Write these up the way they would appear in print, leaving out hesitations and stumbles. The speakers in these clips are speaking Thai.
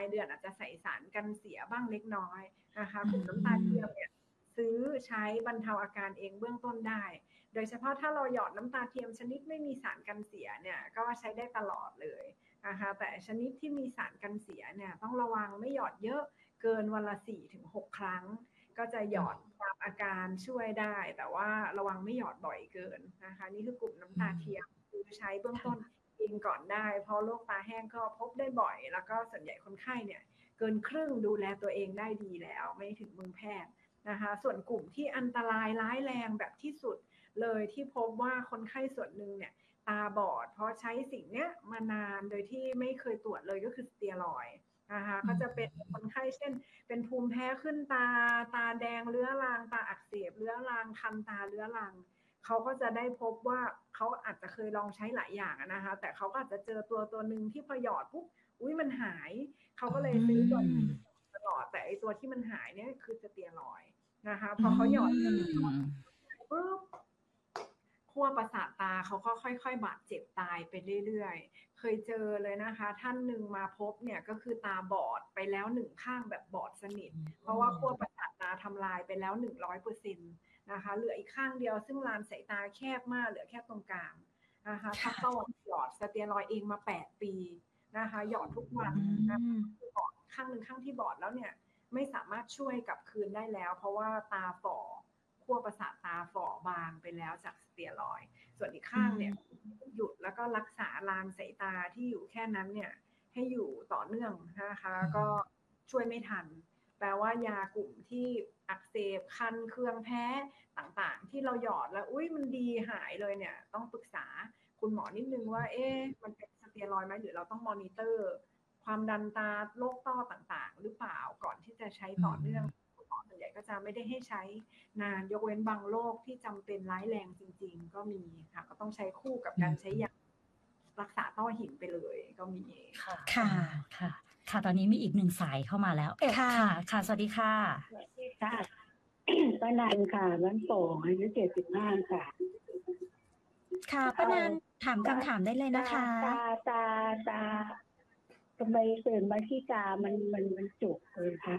ายเดือนอาจจะใส่สารกันเสียบ้างเล็กน้อยนะคะกลุ่มน้ำตาเทียมเนี่ยซื้อใช้บรรเทาอาการเองเบื้องต้นได้โดยเฉพาะถ้าเราหยอดน้ำตาเทียมชนิดไม่มีสารกันเสียเนี่ยก็ใช้ได้ตลอดเลยนะคะแต่ชนิดที่มีสารกันเสียเนี่ยต้องระวังไม่หยอดเยอะเกินวันละ 4-6 ครั้งก็จะหยอดตามอาการช่วยได้แต่ว่าระวังไม่หยอดบ่อยเกินนะคะนี่คือกลุ่มน้ำตาเทียมคือใช้เบื้องต้นเองก่อนได้เพราะโรคตาแห้งก็พบได้บ่อยแล้วก็ส่วนใหญ่คนไข้เนี่ยเกินครึ่งดูแลตัวเองได้ดีแล้วไม่ถึงมือแพทย์นะคะส่วนกลุ่มที่อันตรายร้ายแรงแบบที่สุดเลยที่พบว่าคนไข้ส่วนหนึ่งเนี่ยตาบอดเพราะใช้สิ่งนี้มานานโดยที่ไม่เคยตรวจเลยก็คือสเตียรอยด์นะคะก็จะเป็นคนไข้เช่นเป็นภูมิแพ้ขึ้นตาแดงเรื้อรังตาอักเสบเรื้อรังคันตาเรื้อรังเขาก็จะได้พบว่าเขาอาจจะเคยลองใช้หลายอย่างนะคะแต่เขาก็อาจจะเจอตัวหนึ่งที่พอหยอดปุ๊บอุ้ยมันหายเขาก็เลยซื้อตัวตลอดแต่ไอตัวที่มันหายเนี่ยคือสเตียรอยด์นะคะพอเขาหยอดปุ๊บขั้วประสาทตาเขาก็ค่อยๆบาดเจ็บตายไปเรื่อยๆเคยเจอเลยนะคะท่านหนึ่งมาพบเนี่ยก็คือตาบอดไปแล้วหนึ่งข้างแบบบอดสนิทเพราะว่าขั้วประสาทตาทำลายไปแล้ว 100%นะคะเหลืออีกข้างเดียวซึ่งลานสายตาแคบมากเหลือแค่ตรงกลางนะคะถ้าต้องหยอดสเตียรอยด์เองมา8 ปีนะคะหยอดทุกวันนะบอดข้างหนึ่งข้างที่บอดแล้วเนี่ยไม่สามารถช่วยกลับคืนได้แล้วเพราะว่าตาฝ่อขั้วประสาทตาฝ่อบางไปแล้วจากสเตียรอยด์ส่วนอีกข้างเนี่ยหยุดแล้วก็รักษาลานสายตาที่อยู่แค่นั้นเนี่ยให้อยู่ต่อเนื่องนะคะก็ช่วยไม่ทันแปลว่ายากลุ่มที่อักเสบคันเคืองแพ้ต่างๆที่เราหยอดแล้วอุ้ยมันดีหายเลยเนี่ยต้องปรึกษาคุณหมอนิดนึงว่ามันเป็นสเตียรอยด์ไหมหรือเราต้องมอนิเตอร์ความดันตาโรคต้อต่างๆหรือเปล่าก่อนที่จะใช้ต่อเนื่องคุณหมอส่วนใหญ่ก็จะไม่ได้ให้ใช้นานยกเว้นบางโรคที่จำเป็นร้ายแรงจริงๆก็มีค่ะก็ต้องใช้คู่กับการใช้ยารักษาต้อหินไปเลยก็มีค่ะค่ะตอนนี้มีอีกหนึ่งสายเข้ามาแล้วค่ะสวัสดีค่ะสวัสดีค่ะป้านันค่ะบ้านโป่งอายุ75ค่ะป้านันถามคำถามได้เลยนะคะตาทำไมตื่นมาที่ตามันจุกเลยค่ะ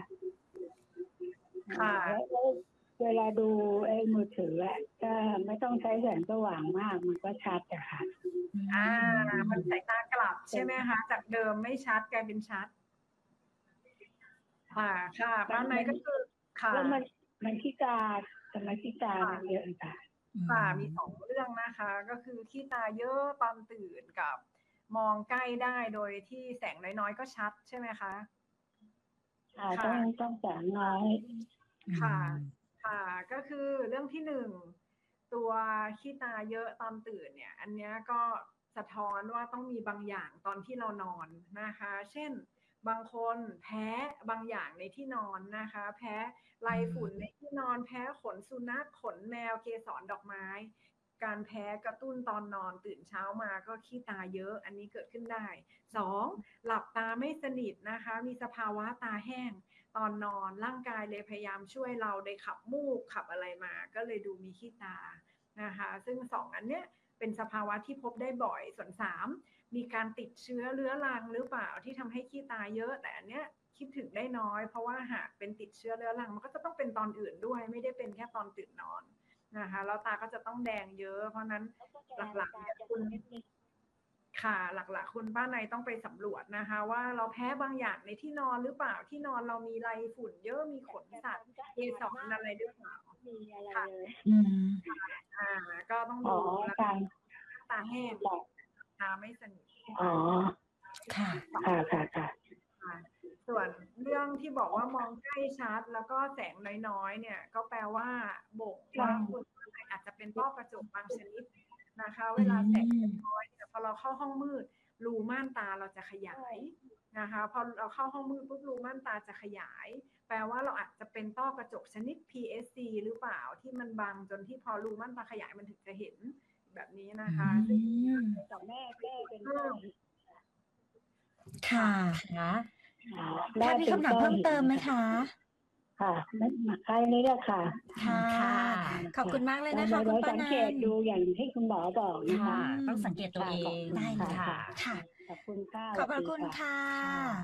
แล้วเวลาดูมือถือก็ไม่ต้องใช้แสงสว่างมากมันก็ชัดอะค่ะมันสายตากลับใช่ไหมคะจากเดิมไม่ชัดกลายเป็นชัดค่ะบ้านไหนก็คือค่ะแล้วมันขี้ตาทำไมขี้ตามันเยอะค่ะมี2 เรื่องนะคะก็คือขี้ตาเยอะตอนตื่นกับมองใกล้ได้โดยที่แสงน้อยๆก็ชัดใช่ไหมคะต้องแสงน้อยค่ะก็คือเรื่องที่1ตัวขี้ตาเยอะตอนตื่นเนี่ยอันนี้ก็สะท้อนว่าต้องมีบางอย่างตอนที่เรานอนนะคะเช่นบางคนแพ้บางอย่างในที่นอนนะคะแพ้ไรฝุ่นในที่นอนแพ้ขนสุนัขขนแมวเกสรดอกไม้การแพ้กระตุ้นตอนนอนตื่นเช้ามาก็ขี้ตาเยอะอันนี้เกิดขึ้นได้2หลับตาไม่สนิทนะคะมีสภาวะตาแห้งตอนนอนร่างกายเลยพยายามช่วยเราได้ขับมูกขับอะไรมาก็เลยดูมีขี้ตานะคะซึ่ง2อันเนี้ยเป็นสภาวะที่พบได้บ่อยส่วน3มีการติดเชื้อเรื้อรังหรือเปล่าที่ทำให้ขี้ตาเยอะแต่อันเนี้ยคิดถึงได้น้อยเพราะว่าหากเป็นติดเชื้อเรื้อรังมันก็จะต้องเป็นตอนอื่นด้วยไม่ได้เป็นแค่ตอนตื่นนอนนะคะแล้วตาก็จะต้องแดงเยอะเพราะนั้นหลักๆเนี่ยคุณค่ะหลักๆคุณป้าในต้องไปสำรวจนะคะว่าเราแพ้บางอย่างในที่นอนหรือเปล่าที่นอนเรามีไรฝุ่นเยอะมีขนสัตว์เกสรอะไรหรือเปล่ามีอะไรเลยก็ต้องดูตาแห้งตาไม่สนิทค่ะส่วนเรื่องที่บอกว่ามองใกล้ชัดแล้วก็แสงน้อยๆเนี่ยก็แปลว่าบ่งว่าคุณอาจจะเป็นต้อกระจกบางชนิดนะคะเวลาแสงน้อยเนี่ยพอเราเข้าห้องมืดรูม่านตาเราจะขยายนะคะพอเราเข้าห้องมืดปุ๊บรูม่านตาจะขยายแปลว่าเราอาจจะเป็นต้อกระจกชนิด PSC หรือเปล่าที่มันบังจนที่พอรูม่านตาขยายมันถึงจะเห็นแบบนี้นะคะแต่แม่เป็นค่ะถ้ามีคำถามเพิ่มเติมไหมคะค่ะไม่มาใกล้นี้แล้วค่ะขอบคุณมากเลยนะคะคุณป้านันสังเกตดูอย่างที่คุณหมอบอกนะคะต้องสังเกตตัวเองได้ค่ะขอบคุณค่ะขอบคุณค่ะ